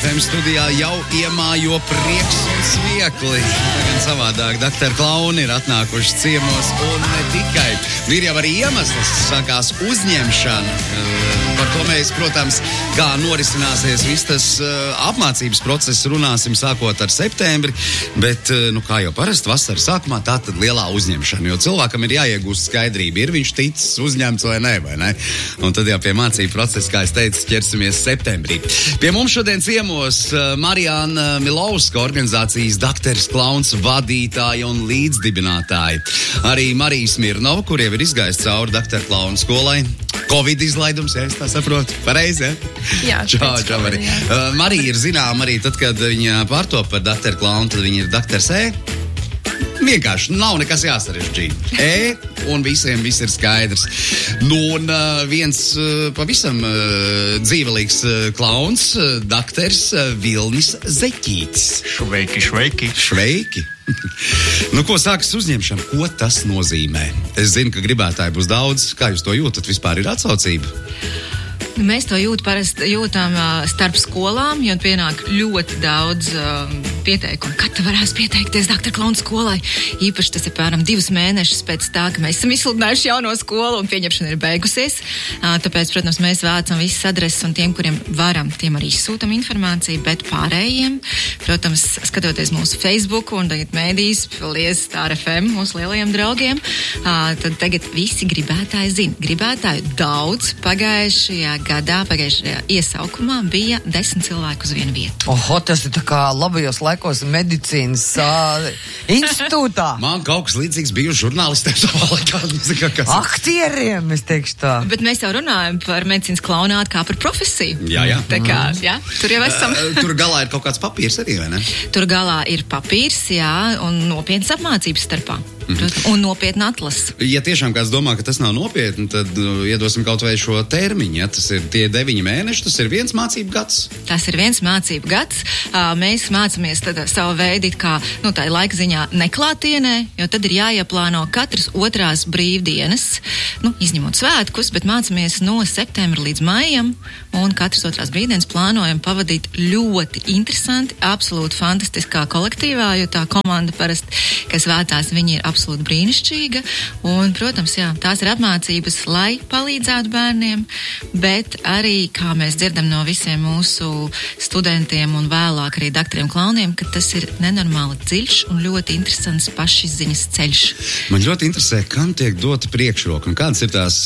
FM studijā jau iemājo prieks un smiekli. Gan savādāk, doktori klauni ir atnākuši ciemos un ne tikai. Ir jau arī iemesls, sākās uzņemšana. Par to mēs, protams, kā norisināsies viss tas apmācības process, runāsim sākot ar septembri, bet, kā jau parasti vasaras sākumā, tā tad lielā uzņemšana, jo cilvēkam ir jāiegūst skaidrība, ir viņš ticis uzņemts vai ne? Un tad jau pie mācību procesa, kā es teicu, ķersimies septembrī. Pie mums šodien ciemos Marijāna Milovska, organizācijas Dakteris Klauns vadītāja un līdzdibinātāja. Arī Marija Smirnova, kur jau ir izgājis cauri Dakteru Klaunu skolai. Covid izlaidums, ja es tā saprotu. Pareizi, ja? Jā. Čau, Marija. Marija ir zināma arī tad, kad viņa pārtop par Dakteru Klaunu, tad viņa ir Dakters E. Vienkārši nav nekas jāsarežģīt. Un visiem viss ir skaidrs. Un viens pavisam dzīvelīgs klauns, dakters Vilnis Zeķītis. Šveiki. Ko sākas uzņemšana? Ko tas nozīmē? Es zinu, ka gribētāji būs daudz. Kā jūs to jūtat? Vispār ir atsaucība? Mēs to jūtam starp skolām, jo pienāk ļoti daudz pieteikumu. Kad varēs pieteikties Dakteru Klaunu skolai? Īpaši tas ir pēram 2 mēnešus pēc tā, ka mēs esam izsludinājuši jauno skolu un pieņemšana ir beigusies. Tāpēc, protams, mēs vācam visas adreses un tiem, kuriem varam, tiem arī izsūtam informāciju, bet pārējiem, protams, skatoties mūsu Facebook un tagad mēdīs, paldies Star FM, mūsu lielajiem draugiem, tad tagad visi gribētāji zina. Gribētāju daudz pagājušajā iesaukumā bija 10 cilvēku uz vienu vietu. Oho, tas ir tā kā labajos laikos medicīnas institūtā. Man kaut kas līdzīgs bija žurnālistiem savā laikā. Aktieriem, es teikšu tā. Bet mēs jau runājam par medicīnas klaunātu kā par profesiju. Jā. Tā kā, jā, tur jau esam. Tur galā ir kaut kāds papīrs arī, vai ne? Tur galā ir papīrs, jā, un nopietnas apmācības starpā. Un nopietna atlase. Ja tiešām kāds domā, ka tas nav nopietni, tad iedosim kaut vai šo termiņu. Ja? Tas ir tie 9 mēneši, tas ir 1 mācību gads. Tas ir 1 mācību gads. Mēs mācāmies tad savu veidu kā, tā laika ziņā neklātienē, jo tad ir jāieplāno katras otrās brīvdienas, izņemot svētkus, bet mācāmies no septembra līdz maijam, un katras otrās brīvdienas plānojam pavadīt ļoti interesanti, absolūti fantastiskā kolektīvā, jo tā komanda parasti, kas vētās, viņi ir absolūti brīnišķīga, un, protams, jā, tās ir apmācības, lai palīdzētu bērniem, bet arī, kā mēs dzirdam no visiem mūsu studentiem un vēlāk arī dakteriem klauniem, ka tas ir nenormāli dziļš un ļoti interesants pašizziņas ceļš. Man ļoti interesē, kam tiek dota priekšroka, un kādas ir tās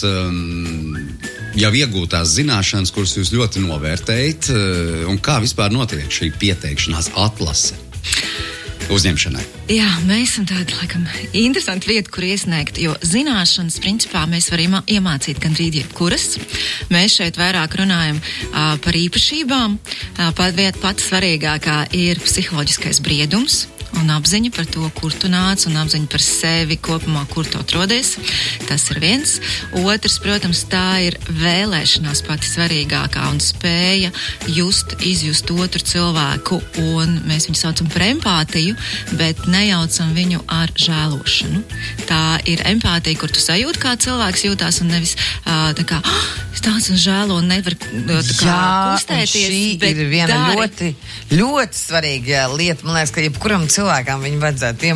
jau iegūtās zināšanas, kuras jūs ļoti novērtējat, un kā vispār notiek šī pieteikšanās atlase uzņemšanai? Jā, mēs esam tāda, laikam, interesanta vieta, kur iesniegt, jo zināšanas, principā, mēs varam iemācīt gandrīz jebkuras. Mēs šeit vairāk runājam par īpašībām. Pats svarīgākā ir psiholoģiskais briedums un apziņa par to, kur tu nāc, un apziņa par sevi kopumā, kur tu atrodies. Tas ir viens. Otrs, protams, tā ir vēlēšanās pati svarīgākā un spēja izjust otru cilvēku, un mēs viņu saucam par empātiju, bet nejaucam viņu ar žēlošanu. Tā ir empātija, kur tu sajūti, kā cilvēks jūtās, un nevis tā kā, es tāds un žēlo un nevar kustēties. Jā, šī ir viena ļoti svarīga lieta. Man liekas, ka jebkuram cilvēkam viņi vajadzētu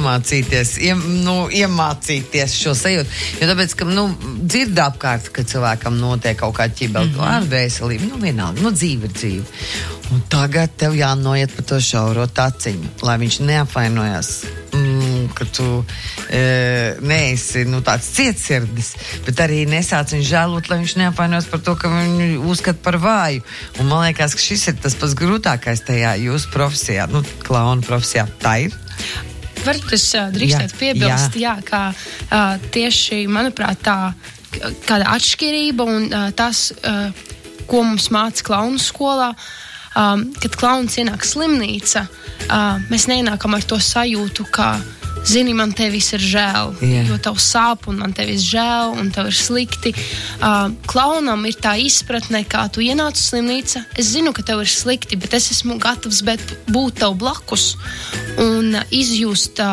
iemācīties šo sajūtu. Jo tāpēc, ka, dzird apkārt, ka cilvēkam notiek kaut kā ķibeli ar veselību. Vienalga, dzīve ir dzīve. Un tagad tev jānoiet pa to šauro taciņu, lai viņš neapvainojās, ka tu neesi tāds cietsirdis, bet arī nesāc viņu žēlot, lai viņš neapvainojās par to, ka viņu uzskata par vāju. Un man liekas, ka šis ir tas pats grūtākais tajā jūsu profesijā, klauna profesijā. Tā ir? Varbūt es drīkstētu piebilst, ka tieši, manuprāt, tā kāda atšķirība un tas, ko mums māca klaunu skolā, kad klauns ienāk slimnīca, mēs neienākam ar to sajūtu, ka, zini, man tevis ir žēl, jo tev sāp un man tevis žēl un tev ir slikti. Klaunam ir tā izpratne, kā tu ienāc uz slimnīca, es zinu, ka tev ir slikti, bet es esmu gatavs būt tev blakus un izjust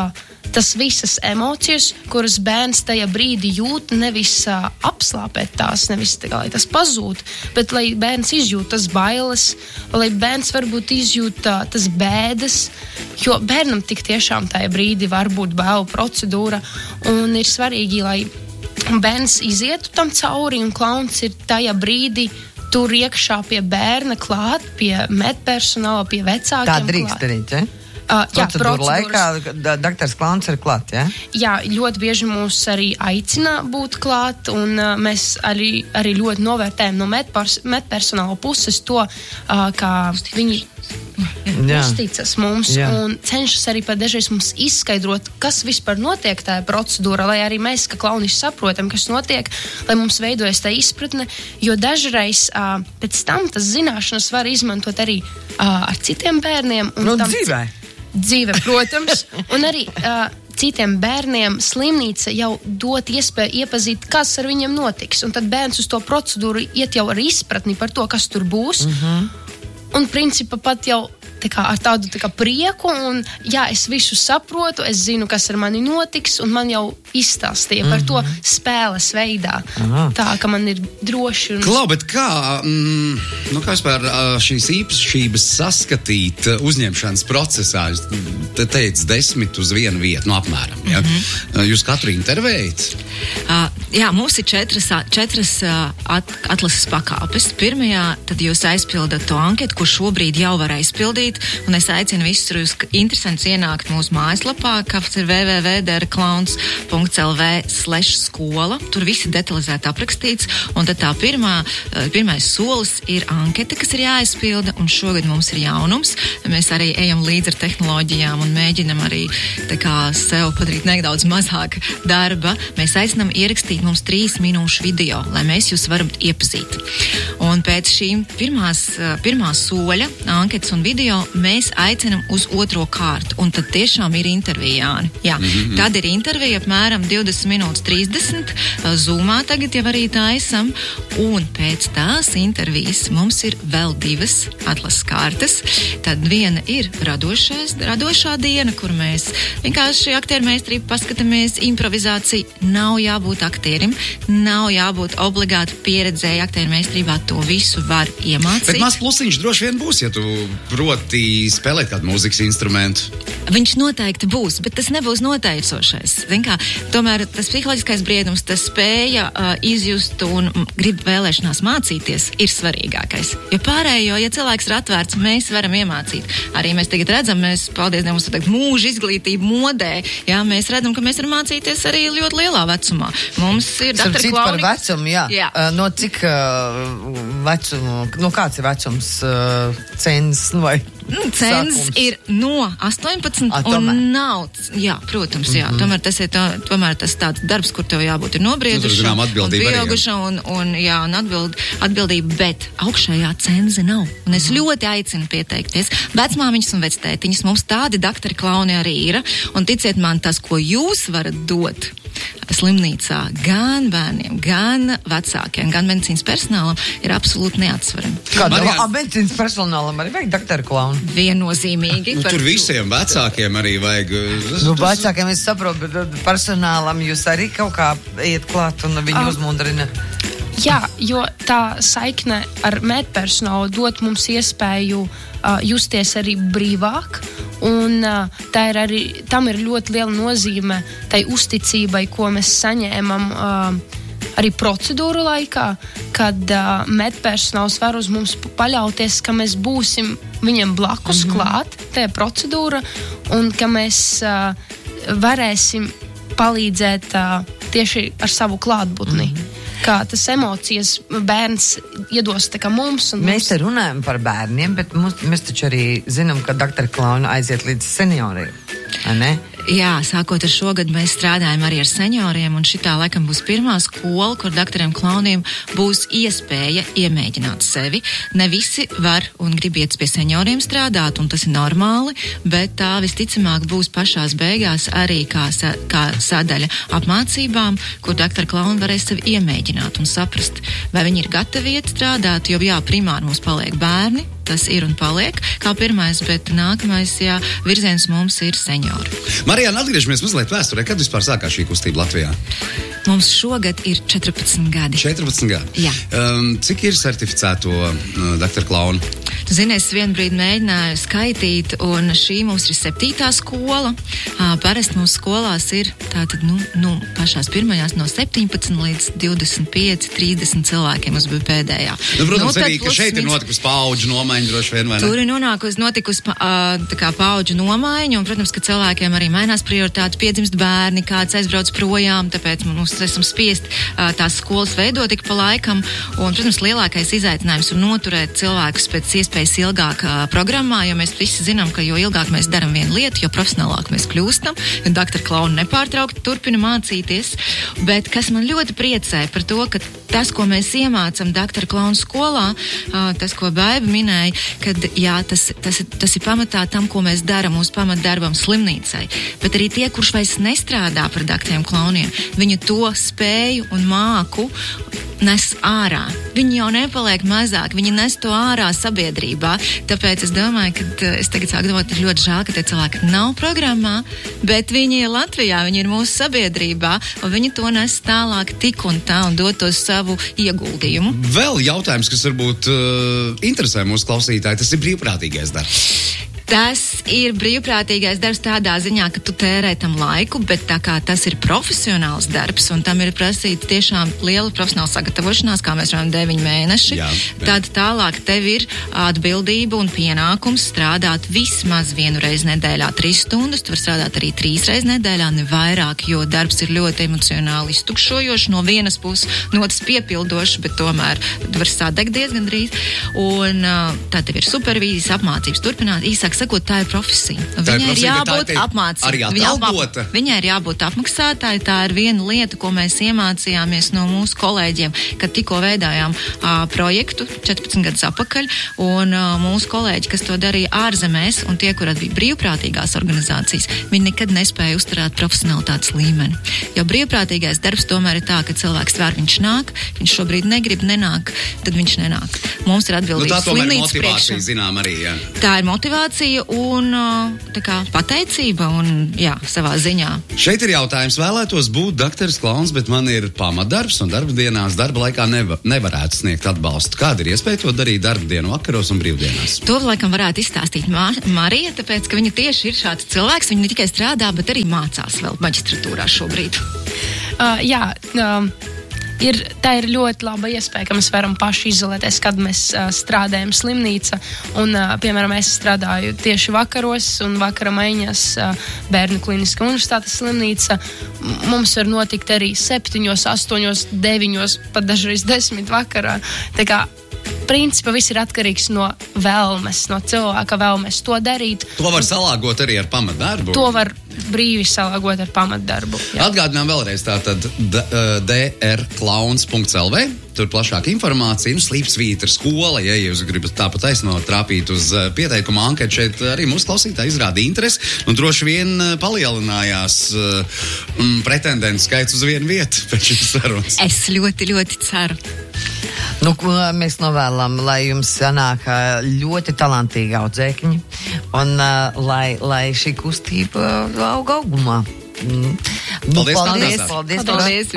tas visas emocijas, kuras bērns tajā brīdī jūt, nevis apslāpēt tās, nevis lai tas pazūd, bet lai bērns izjūt tas bailes, lai bērns varbūt izjūt tas bēdas, jo bērnam tik tiešām tajā brīdī var būt bailu procedūra, un ir svarīgi, lai bērns izietu tam cauri, un klauns ir tajā brīdī tur iekšā pie bērna klāt, pie medpersonāla, pie vecākiem klāt. Tā drīkst darīt, ja? Procedūra laikā doktors Klauns ir klāt, ja? Jā, ļoti bieži mūs arī aicina būt klāt, un mēs arī ļoti novērtējam no medpersonāla puses to, kā viņi uzticas mums un cenšas arī pat dažreiz mums izskaidrot, kas vispār notiek tajā procedūrā, lai arī mēs, kā klauniši, saprotam, kas notiek, lai mums veidojas tā izpratne, jo dažreiz pēc tam tas zināšanas var izmantot arī ar citiem bērniem. Un dzīvē, protams, un arī citiem bērniem slimnīca jau dot iespēju iepazīt, kas ar viņiem notiks, un tad bērns uz to procedūru iet jau ar izpratni par to, kas tur būs, un principā pat jau ar tādu prieku, un jā, es visu saprotu, es zinu, kas ar mani notiks, un man jau izstāstīja par to spēles veidā. Tā, ka man ir droši. Klau, bet kā vispār šīs īpašības saskatīt uzņemšanas procesā? Te teicu 10 uz vienu vietu, apmēram. Ja? Jūs katru intervējat? Jā, mums ir 4 atlases pakāpes. Pirmajā, tad jūs aizpildat to anketu, ko šobrīd jau var aizpildīt, un es aicinu visus interesantus ienākt mūsu mājaslapā, kas ir www.derklauns.lv/skola. Tur viss ir detalizēti aprakstīts, un tad tā pirmais solis ir anketa, kas ir jāaizpilda, un šogad mums ir jaunums. Mēs arī ejam līdz ar tehnoloģijām un mēģinam arī sev padarīt nedaudz mazāk darba. Mēs aicinām ierakstīt mums 3 minūšu video, lai mēs jūs varam iepazīt. Un pēc šīm pirmā soļa, anketas un video, mēs aicinam uz otro kārtu, un tad tiešām ir intervija, Jāni. Jā, tad ir intervija apmēram 20 minūtes 30, Zoomā tagad jau arī tā esam, un pēc tās intervijas mums ir vēl 2 atlases kārtas. Tad viena ir radošā diena, kur mēs vienkārši aktieru meistarību paskatāmies, improvizācija, nav jābūt aktierim, nav jābūt obligāti pieredzēji aktieru meistarībā, to visu var iemācīt. Bet maz plusiņš droši vien būs, ja tu proti spēlēt kādu mūzikas instrumentu. Viņš noteikti būs, bet tas nebūs noteicošais. Zin kā, tomēr tas psiholoģiskais briedums, tas spēja izjust un grib vēlēšanās mācīties, ir svarīgākais. Jo pārējo, ja cilvēks ir atvērts, mēs varam iemācīt. Arī mēs tagad redzam, paldies Dievam, mums ir mūža izglītība modē. Jā, mēs redzam, ka mēs varam mācīties arī ļoti lielā vecumā. Mums ir doktora Klauni. Par vecumu, jā. No cik vecumu, kāds ir vecums cenzes vai? Cenzes ir no 18 un nav. Jā, protams, jā. Tomēr tas ir tas tāds darbs, kur tev jābūt ir nobriedušam un pieaugušam un atbildība, bet augšējā cenze nav. Un es ļoti aicinu pieteikties. Vecmāmiņas un vectētiņas, mums tādi doktori Klauni arī ir. Un ticiet man, tas, ko jūs varat dot slimnīcā, gan bērniem, gan vecākiem, gan medicīnas personālam, ir absolūti neatsverami. Medicīnas personālam arī vajag doktoru Klauni? Viennozīmīgi. Tur visiem vecākiem arī vajag. Vecākiem es saprotu, bet personālam jūs arī kaut kā iet klāt un viņu uzmundrina. Jā, jo tā saikne ar medpersonālu dot mums iespēju justies arī brīvāk, un tam ir ļoti liela nozīme tai uzticībai, ko mēs saņēmam arī procedūru laikā, kad medpersonāls var uz mums paļauties, ka mēs būsim viņam blakus klāt, tajā procedūra, un ka mēs varēsim palīdzēt tieši ar savu klātbūtni. Kā tas emocijas bērns iedos mums. Mēs te runājam par bērniem, bet mēs taču arī zinām, ka doktora Klauna aiziet līdz senioriem. Ne? Jā, sākot ar šogad mēs strādājam arī ar senioriem, un šitā laikam būs pirmā skola, kur doktoriem Klauniem būs iespēja iemēģināt sevi. Ne visi var un grib iet pie senioriem strādāt, un tas ir normāli, bet tā visticamāk būs pašās beigās arī kā sadaļa apmācībām, kur doktori Klauni varēs sevi iemēģināt un saprast, vai viņi ir gatavi iet strādāt, jo jā, primāri mums paliek bērni, tas ir un paliek kā pirmais, bet nākamais, jā, virziens mums ir seniori. Marijāna, atgriežamies mazliet vēsturē. Kad vispār sākās šī kustība Latvijā? Mums šogad ir 14 gadi. 14 gadi? Jā. Cik ir certificēto doktora klaunu? Tu zini, es vienu brīdi mēģināju skaitīt, un šī mums ir 7. skola. Parasti mūsu skolās ir tātad, pašās pirmajās no 17 līdz 25, 30 cilvēkiem mums bija pēdējā. Protams, arī, ka šeit ir notikusi paudžu nomaiņa droši vien, vai ne? Tur ir notikusi paudžu nomaiņa, un, protams, ka cilvēkiem arī mainās prioritātes, piedzimst bērni, kāds aizbrauc projām, tāpēc mums esam spiest tās skolas veidot tik pa laikam, un, protams, lielākais izaicinājums ir noturēt cilvēkus pēc iespējas ilgāk programmā, jo mēs visi zinām, ka jo ilgāk mēs daram vienu lietu, jo profesionālāk mēs kļūstam, jo doktora klauni nepārtraukti turpina mācīties, bet kas man ļoti priecē par to, ka tas, ko mēs iemācam doktora klaunu skolā, tas, ko Baiba minēja, kad jā, tas ir pamatā tam, ko mēs daram mūsu pamatdarbam slimnīcai, bet arī tie, kurš vairs nestrādā par doktoriem klauniem, viņi to spēju un māku nes ārā. Viņi jau nepaliek mazāk, viņi nes to ārā sabiedrībā. Tāpēc es domāju, ka es tagad sāku domāt, ir ļoti žēl, ka tie cilvēki nav programmā, bet viņi ir Latvijā, viņi ir mūsu sabiedrībā, un viņi to nes tālāk tik un tā un dod to savu ieguldījumu. Vēl jautājums, kas varbūt interesē mūsu klausītāji, tas ir brīvprātīgais darbs. Tas ir brīvprātīgais darbs tādā ziņā, ka tu tērē tam laiku, bet tā kā tas ir profesionāls darbs un tam ir prasīta tiešām liela profesionāla sagatavošanās, kā mēs runājam 9 mēneši, tad tālāk tev ir atbildība un pienākums strādāt vismaz 1 reizi nedēļā 3 stundas, tu var strādāt arī 3 reizes nedēļā, ne vairāk, jo darbs ir ļoti emocionāli iztukšojošs, no vienas puses, no otras piepildošs, bet tomēr tu vari sadegt diezgan drīz, un tā tev ir supervīzijas, apmācības turpināt, īsāk sakot, tā ir profesija. Viņai ir jābūt apmācībai. Viņai ir jābūt apmaksātāji. Tā ir viena lieta, ko mēs iemācījāmies no mūsu kolēģiem, kad tikko veidājām projektu 14 gadus atpakaļ, un mūsu kolēģi, kas to darīja ārzemēs, un tie, kur bija brīvprātīgās organizācijas, viņi nekad nespēja uzturēt profesionalitātes līmeni. Jo brīvprātīgais darbs tomēr ir tā, ka cilvēks tvēr, viņš nāk, viņš šobrīd negrib, nenāk, tad viņš nenāk. Mums ir atbildības slimnīcas priekšā. Zinām arī, jā. Tā ir motivācija un tā kā pateicība un, jā, savā ziņā. Šeit ir jautājums, vēlētos būt doktors klauns, bet man ir pamatdarbs un darba dienās, darba laikā nevarētu sniegt atbalstu. Kāda ir iespēja to darīt darba dienu vakaros un brīvdienās? To laikam varētu izstāstīt Marija, tāpēc, ka viņa tieši ir šāds cilvēks, viņa ne tikai strādā, bet arī mācās vēl maģistratūrā šobrīd. Tā ir ļoti laba iespēja, ka mēs varam paši izolēties, kad mēs strādājam slimnīca. Un, piemēram, es strādāju tieši vakaros un vakara maiņās Bērnu kliniskā universitātes slimnīca. Mums var notikt arī 7, 8, 9, pat dažreiz 10 vakarā. Tā kā principā viss ir atkarīgs no vēlmes, no cilvēka vēlmes to darīt. To var salāgot arī ar pamatdarbu? To var brīvi salāgot ar pamatdarbu. Jā. Atgādinām vēlreiz tātad drklauns.lv. Tur plašāka informācija, slīpsvītra skola, ja jūs gribat tāpat taisnot trāpīt uz pieteikuma anketu, šeit arī mūsu klausītāji izrāda interesi, un droši vien palielinājās pretendentu skaits uz vienu vietu pēc šīs sarunas. Es ļoti, ļoti ceru. Nu, ko mēs novēlam, lai jums sanāk ļoti talantīgi audzēkņi un lai šī kustība aug augumā. Paldies.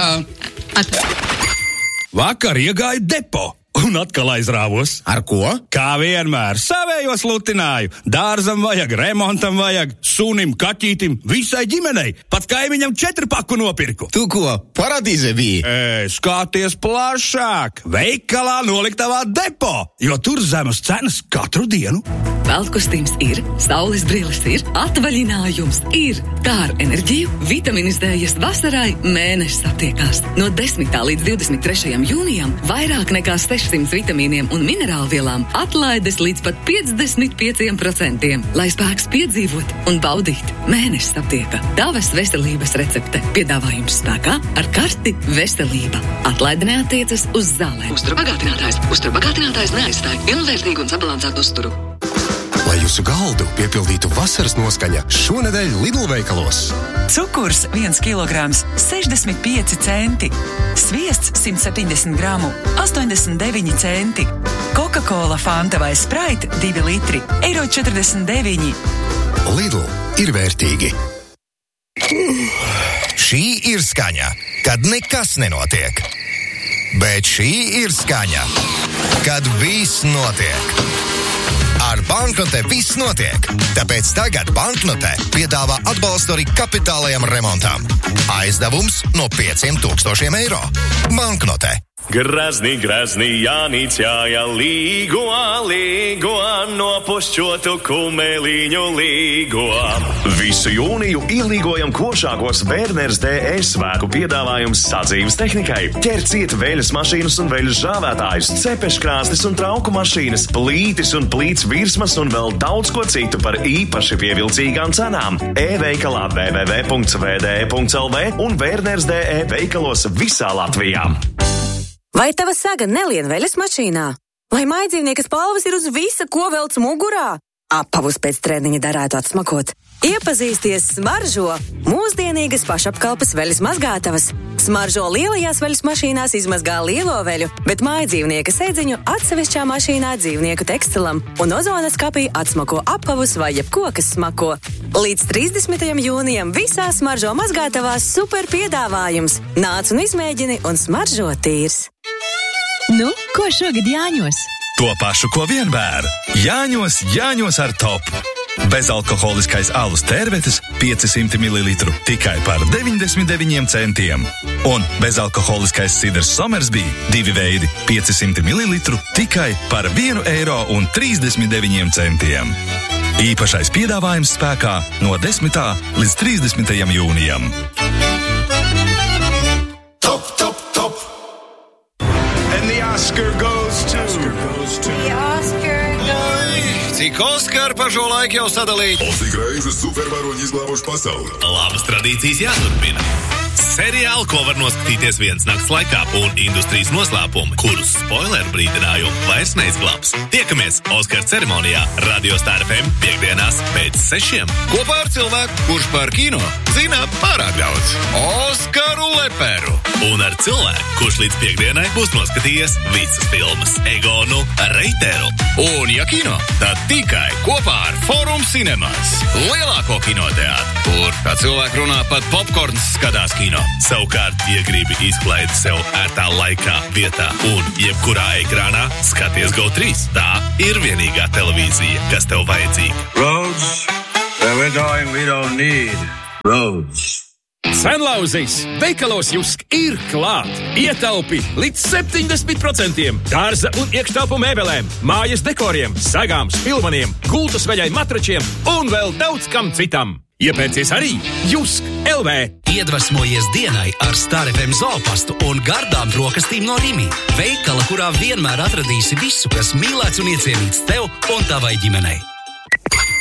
Vakar iegāju depo un atkal aizrāvos. Ar ko? Kā vienmēr, savējos lutināju. Dārzam vajag, remontam vajag, sunim, kaķītim, visai ģimenei. Pat kaimiņam 4 paku nopirku. Tu ko, paradīze bija? Skaties plašāk. Veikalā noliktavā depo, jo tur zemes cenas katru dienu. Veltkostīms ir, saules brilles ir, atvaļinājums ir. Kā ar enerģiju, vitamīnas dēļas vasarai mēnesis attiekās. No 10. līdz 23. jūnijam vairāk nekā 600 vitamīniem un minerālvielām atlaides līdz pat 55%, lai spēks piedzīvot un baudīt. Mēnesis aptieka. Tavas veselības recepte. Piedāvājums spēkā ar karti Veselība. Atlaide neatiecas uz zālēm. Uzturabagātinātājs neaizstāja ilgvērtīgu un sabalansētu uzturu. Lai jūsu galdu piepildītu vasaras noskaņa šonedēļ Lidl veikalos. Cukurs 1 kilograms 65 centi. Sviests 170 gramu 89 centi. Coca-Cola, Fanta vai Sprite 2 litri €49. Lidl ir vērtīgi. Šī ir skaņa, kad nekas nenotiek. Bet šī ir skaņa, kad viss notiek. Ar Banknote viss notiek, tāpēc tagad Banknote piedāvā atbalstu arī kapitālajam remontam. Aizdevums no 5,000 eiro. Banknote. Grazni, Jānīts jāja līgo, nopušķotu kumeliņu līgo. Visu jūniju ielīgojam košākos Werners DE svētku piedāvājums sadzīves tehnikai. Ķerciet veļas mašīnas un veļas žāvētājus, cepeškrāstis un trauku mašīnas, plītis un plīts virsmas un vēl daudz ko citu par īpaši pievilcīgām cenām. E-veikalā www.vde.lv un Werners DE veikalos visā Latvijā. Vai tava saga nelien veļas mašīnā? Vai mājdzīvnieka spalvas ir uz visa, ko velc mugurā? Apavus pēc treniņa darētu atsmakot. Iepazīsties Smaržo! Mūsdienīgas pašapkalpes veļas mazgātavas. Smaržo lielajās veļas mašīnās izmazgā lielo veļu, bet mājdzīvnieka sēdziņu atsevišķā mašīnā dzīvnieku tekstilam un ozonas kapī atsmako apavus vai jebko, kas smako. Līdz 30. jūnijam visās Smaržo mazgātavās super piedāvājums. Nāc un izmēģini un Smaržo tīrs. Nu, ko šogad Jāņos? To pašu, ko vienmēr. Jāņos ar top. Bezalkoholiskais alus tērvetes 500 ml tikai par 99 centiem. Un bezalkoholiskais sidrs Somersby 2 veidi 500 ml tikai par 1,39 eiro. Īpašais piedāvājums spēkā no 10. līdz 30. jūnijam. Top. And the Oscar goes to... The Oscar goes... Cik Oskar par šo laiku jau sadalīt? Cik reizes supervaroņi izglābuši pasauli? Labas tradīcijas jāturpina. Seriāli, ko var noskatīties vienas nakts laikā, un industrijas noslēpumi, kurus spoileru brīdinājumu vairs neizglābs. Tiekamies Oskar ceremonijā Radio Star FM piekdienās pēc 6. Kopā ar cilvēku, kurš par kino zina pārāk daudz. Oskaru Leperu. Un ar cilvēku, kurš līdz piekdienai būs noskatījies visas filmas. Egonu Reiteru. Un ja kino, tad tikai kopā ar Forum Cinemas. Lielāko kinoteātru, kur tā cilvēki runā pat popkorns skatās kino. Savukārt, ja gribi izklaidi sev ērtā laikā, vietā un jebkurā ekrānā, skaties GO3. Tā ir vienīgā televīzija, kas tev vajadzīga. Roads, where we're going, we don't need roads. Senlauzīs veikalos Jusk ir klāt. Ietaupi līdz 70%. Dārza un iekštelpu mēbelēm, mājas dekoriem, sagām, spilvaniem, gultas veļai matračiem un vēl daudz kam citam. Iepērcies arī Jusk LV. Iedvesmojies dienai ar Star FM zoopastu un gardām brokastīm no Rimi. Veikala, kurā vienmēr atradīsi visu, kas mīlēts un iecienīts tev un tavai ģimenei.